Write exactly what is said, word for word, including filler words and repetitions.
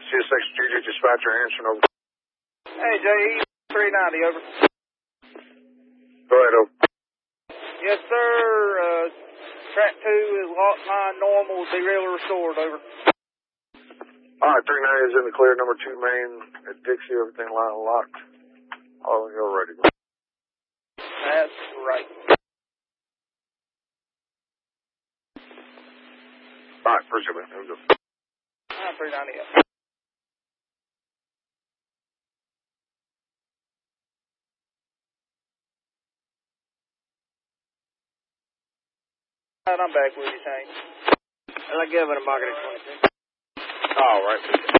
C S X G G dispatcher answering over. Hey, J E three ninety, over. Go ahead, over. Yes, sir. Uh, track two is locked line normal, derailleur restored, over. All right, three ninety is in the clear. Number two main at Dixie, everything line locked. All you're ready. That's right. All right, appreciate it. Here we go. All right, three ninety, yeah. All right, I'm back with you, Shane. I'll give it a market at twenty-six. All right.